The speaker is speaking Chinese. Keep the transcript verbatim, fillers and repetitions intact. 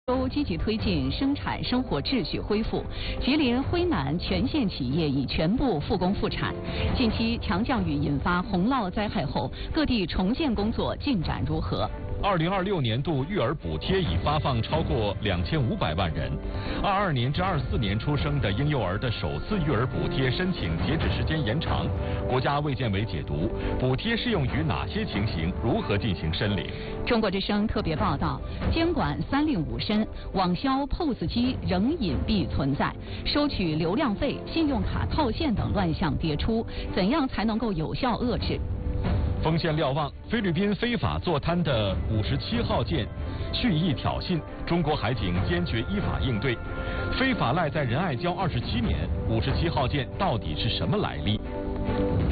州积极推进生产生活秩序恢复，吉林徽南全县企业已全部复工复产。近期强降雨引发洪涝灾害后，各地重建工作进展如何？ 二零二六年度育儿补贴已发放超过两千五百万人。二二年至二四年出生的婴幼儿的首次育儿补贴申请截止时间延长。国家卫健委解读，补贴适用于哪些情形，如何进行申领？ 中国之声特别报道：监管三令五申，网销 P O S 机仍隐蔽存在，收取流量费、信用卡套现等乱象迭出，怎样才能够有效遏制？ 锋线瞭望，菲律宾非法坐滩的五十七号舰蓄意挑衅，中国海警坚决依法应对。非法赖在仁爱礁二十七年，五十七号舰到底是什么来历？